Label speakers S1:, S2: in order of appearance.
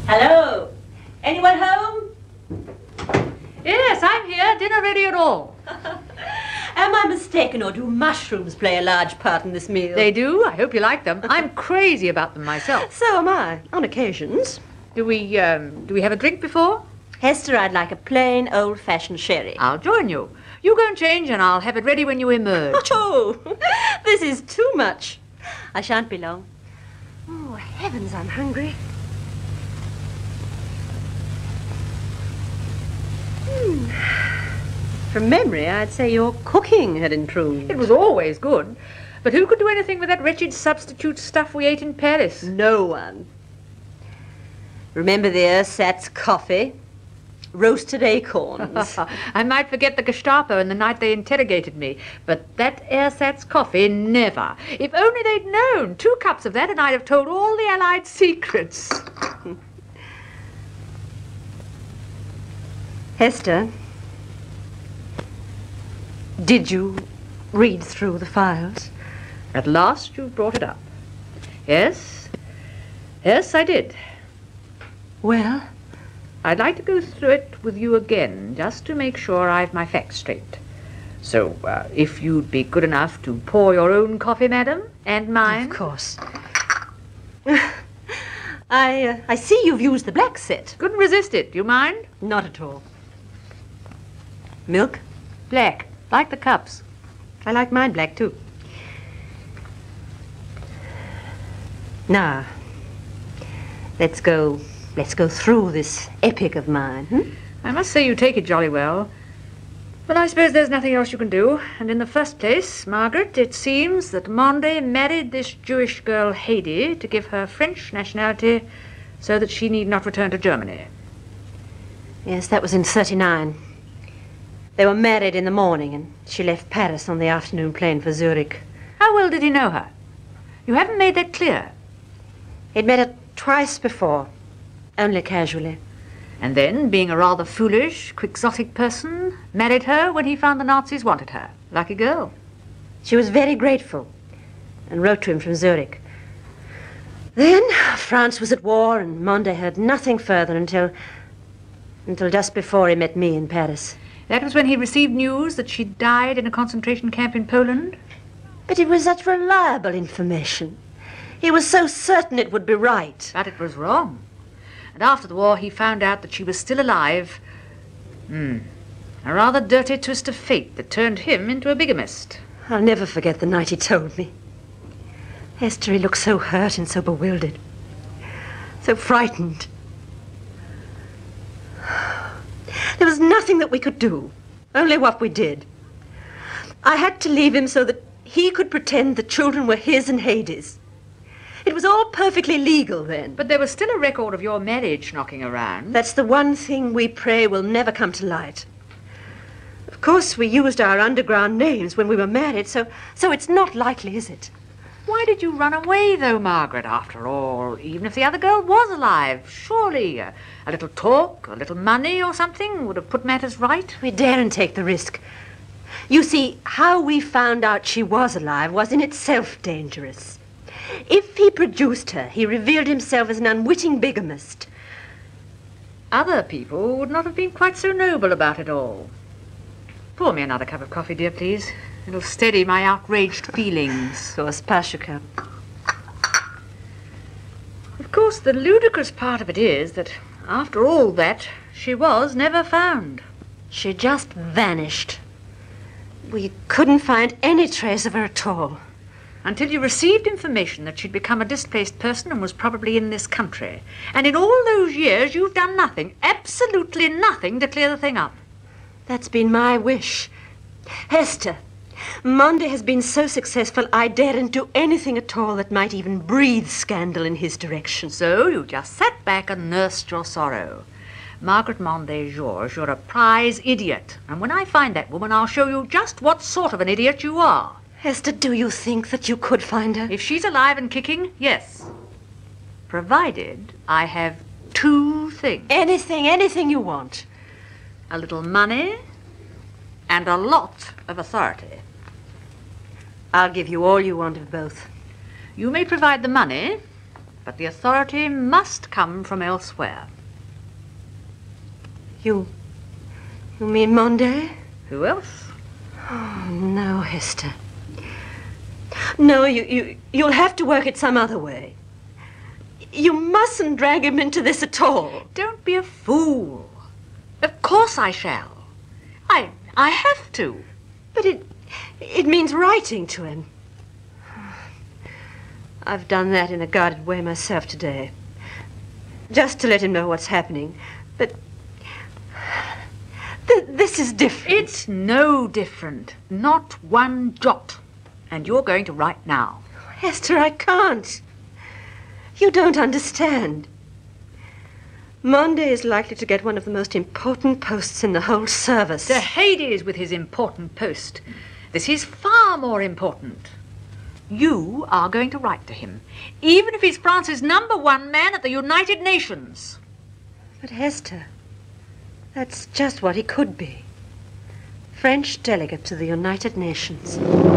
S1: Hello? Anyone home?
S2: Yes, I'm here. Dinner ready and all.
S1: Am I mistaken, or do mushrooms play a large part in this meal?
S2: They do. I hope you like them. I'm crazy about them myself.
S1: So am I, on occasions.
S2: Do we have a drink before?
S1: Hester, I'd like a plain, old-fashioned sherry.
S2: I'll join you. You go and change and I'll have it ready when you emerge.
S1: Oh, this is too much. I shan't be long. Oh, heavens, I'm hungry. From memory, I'd say your cooking had improved.
S2: It was always good. But who could do anything with that wretched substitute stuff we ate in Paris?
S1: No one. Remember the ersatz coffee? Roasted acorns.
S2: I might forget the Gestapo and the night they interrogated me, but that ersatz coffee, never. If only they'd known. 2 cups of that and I'd have told all the Allied secrets.
S1: Hester, did you read through the files?
S2: At last you brought it up. Yes. Yes, I did.
S1: Well?
S2: I'd like to go through it with you again, just to make sure I've my facts straight. So, if you'd be good enough to pour your own coffee, madam, and mine.
S1: Of course. I see you've used the black set.
S2: Couldn't resist it. Do you mind?
S1: Not at all. Milk?
S2: Black, like the cups.
S1: I like mine black, too. Now, let's go through this epic of mine.
S2: I must say you take it jolly well. But I suppose there's nothing else you can do. And in the first place, Margaret, it seems that Monde married this Jewish girl, Haydée, to give her French nationality so that she need not return to Germany.
S1: Yes, that was in 1939. They were married in the morning, and she left Paris on the afternoon plane for Zurich.
S2: How well did he know her? You haven't made that clear.
S1: He'd met her twice before, only casually.
S2: And then, being a rather foolish, quixotic person, married her when he found the Nazis wanted her. Lucky girl.
S1: She was very grateful and wrote to him from Zurich. Then France was at war, and Monde heard nothing further until just before he met me in Paris.
S2: That was when he received news that she died in a concentration camp in Poland?
S1: But it was such reliable information. He was so certain it would be right.
S2: But it was wrong. And after the war, he found out that she was still alive. A rather dirty twist of fate that turned him into a bigamist.
S1: I'll never forget the night he told me. Hester, he looked so hurt and so bewildered. So frightened. There was nothing that we could do, only what we did. I had to leave him so that he could pretend the children were his and Haydée's. It was all perfectly legal then.
S2: But there was still a record of your marriage knocking around.
S1: That's the one thing we pray will never come to light. Of course, we used our underground names when we were married, so it's not likely, is it?
S2: Why did you run away, though, Margaret, after all? Even if the other girl was alive, surely a little talk, a little money or something would have put matters right.
S1: We daren't take the risk. You see, how we found out she was alive was in itself dangerous. If he produced her, he revealed himself as an unwitting bigamist.
S2: Other people would not have been quite so noble about it all. Pour me another cup of coffee, dear, please. It'll steady my outraged feelings.
S1: Of course, pass your cup.
S2: Of course, the ludicrous part of it is that, after all that, she was never found.
S1: She just vanished. We couldn't find any trace of her at all.
S2: Until you received information that she'd become a displaced person and was probably in this country. And in all those years, you've done nothing, absolutely nothing, to clear the thing up.
S1: That's been my wish. Hester, Monde has been so successful, I daren't do anything at all that might even breathe scandal in his direction.
S2: So you just sat back and nursed your sorrow. Margaret Monde Georges, you're a prize idiot. And when I find that woman, I'll show you just what sort of an idiot you are.
S1: Hester, do you think that you could find her?
S2: If she's alive and kicking, yes. Provided I have 2 things.
S1: Anything you want.
S2: A little money and a lot of authority.
S1: I'll give you all you want of both.
S2: You may provide the money, but the authority must come from elsewhere.
S1: You mean Monday?
S2: Who else?
S1: Oh, no, Hester. No, you'll have to work it some other way. You mustn't drag him into this at all.
S2: Don't be a fool. Of course I shall. I have to.
S1: But it means writing to him. I've done that in a guarded way myself today. Just to let him know what's happening. But this is different.
S2: It's no different. Not one jot. And you're going to write now.
S1: Hester, I can't. You don't understand. Monday is likely to get one of the most important posts in the whole service.
S2: To Hades with his important post. This is far more important. You are going to write to him, even if he's France's #1 man at the United Nations.
S1: But Hester, that's just what he could be. French delegate to the United Nations.